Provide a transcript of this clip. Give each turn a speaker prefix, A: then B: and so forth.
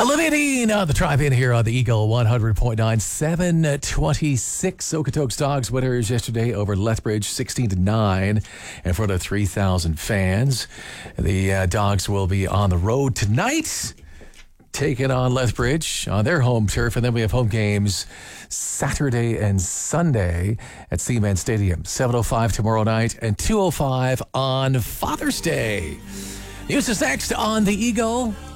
A: Olivia Dean on the drive-in here on the Eagle 100.9, 7:26. Okotoks Dogs winners yesterday over Lethbridge, 16-9, in front of 3,000 fans. The Dogs will be on the road tonight, taking on Lethbridge on their home turf, and then we have home games Saturday and Sunday at Seaman Stadium, 7:05 tomorrow night and 2:05 on Father's Day. News is next on the Eagle.